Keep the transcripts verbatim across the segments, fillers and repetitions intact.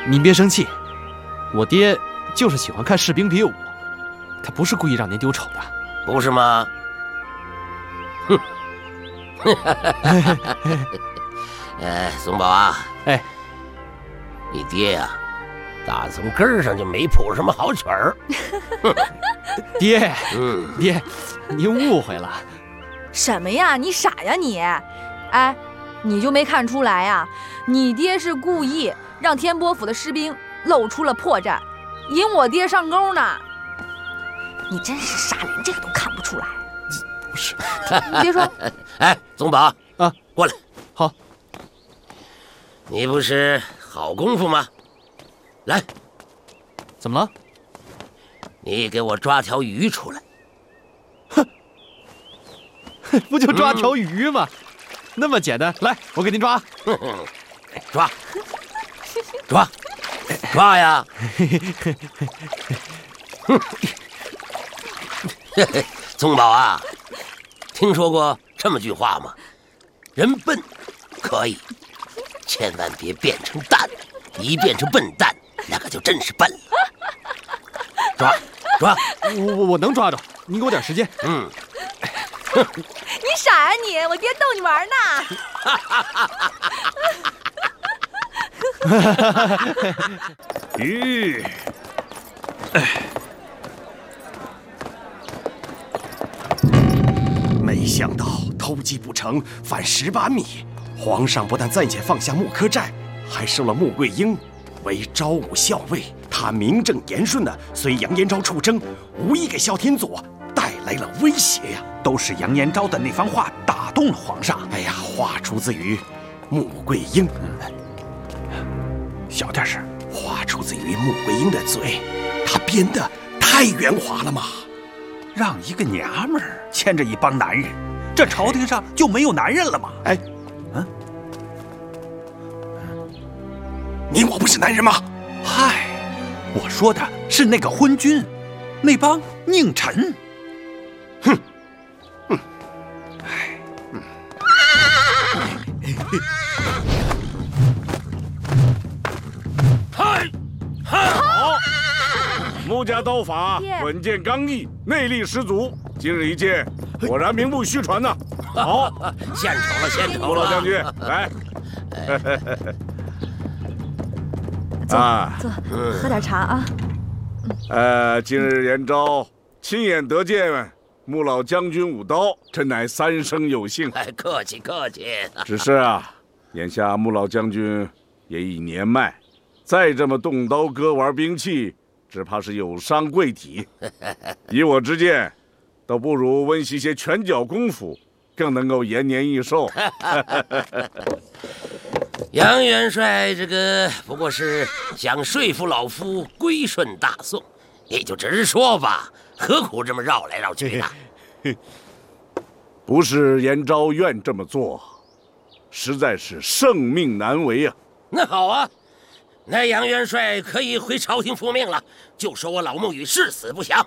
您别生气，我爹就是喜欢看士兵比武，他不是故意让您丢丑的， 不是吗？哼！哎，松宝啊， 哎， 你爹呀、啊，打从根儿上就没谱什么好曲儿。 爹， 嗯， 爹，您误会了。 什么呀？你傻呀你！哎，你就没看出来呀？你爹是故意让天波府的士兵露出了破绽，引我爹上钩呢。你真是傻，连这个都看不出来。 不是， 你别说。 哎，宗宝啊， 过来。 好。 你不是好功夫吗？来。 怎么了？ 你给我抓条鱼出来。 哼，不就抓条鱼吗？嗯、那么简单。来，我给您抓。 抓，抓，抓呀！宗宝啊，听说过这么句话吗？人笨可以，千万别变成蛋，一变成笨蛋，那可就真是笨了。抓抓， 我我我能抓着，您给我点时间。 嗯。 你傻呀你！我爹逗你玩呢。鱼，哎，没想到偷鸡不成反蚀把米，皇上不但暂且放下穆柯寨，还收了穆桂英为昭武校尉。他名正言顺的随杨延昭出征，无疑给萧天佐带来了威胁呀！ 都是杨延昭的那番话打动了皇上。 哎呀，话出自于穆桂英， 小点声。 话出自于穆桂英的嘴，她编的太圆滑了嘛！ 让一个娘们儿牵着一帮男人，这朝廷上就没有男人了吗？ 哎，嗯，你我不是男人吗？ 嗨，我说的是那个昏君，那帮佞臣。 哼，哼，哎，嗯。 嗨，嗨，好！穆家刀法稳健刚毅，内力十足。今日一见，果然名不虚传呐。好， 献丑了，献丑了！ 穆老将军，来。 坐坐，喝点茶啊。 呃，今日延昭亲眼得见穆老将军舞刀，真乃三生有幸。 哎，客气客气。 只是啊，眼下穆老将军也已年迈，再这么动刀割玩兵器，只怕是有伤贵体。以我之见，倒不如温习些拳脚功夫，更能够延年益寿。 杨元帅这个不过是想说服老夫归顺大宋，你就直说吧，何苦这么绕来绕去呢？ 不是延昭愿这么做，实在是圣命难违啊。 那好啊，那杨元帅可以回朝廷复命了，就说我老穆与誓死不降。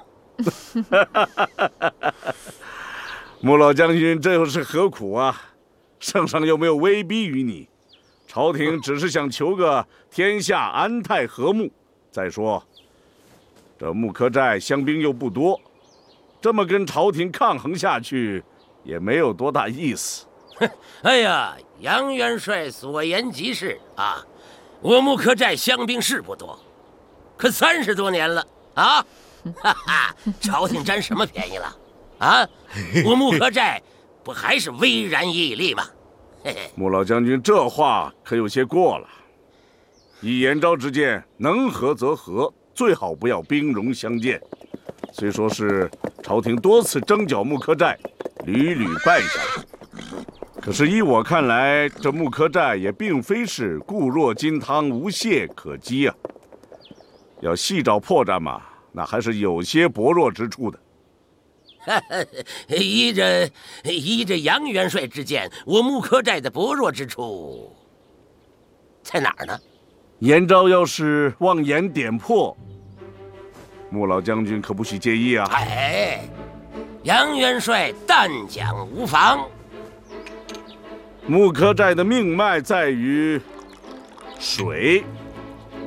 穆老将军这又是何苦啊？圣上又没有威逼于你，朝廷只是想求个天下安泰和睦。再说，这穆柯寨乡兵又不多，这么跟朝廷抗衡下去，也没有多大意思。 哎呀，杨元帅所言极是啊！我穆柯寨乡兵是不多，可三十多年了啊！哈哈，朝廷占什么便宜了？啊，我穆柯寨不还是巍然屹立吗？嘿嘿， 穆老将军这话可有些过了。以延昭之见，能和则和，最好不要兵戎相见。虽说是朝廷多次征剿穆柯寨，屡屡败下来，可是依我看来，这穆柯寨也并非是固若金汤、无懈可击啊。要细找破绽嘛，那还是有些薄弱之处的。 依着依着杨元帅之见，我穆柯寨的薄弱之处在哪儿呢？ 延昭要是妄言点破，穆老将军可不许介意啊！ 哎，杨元帅但讲无妨。 穆柯寨的命脉在于水，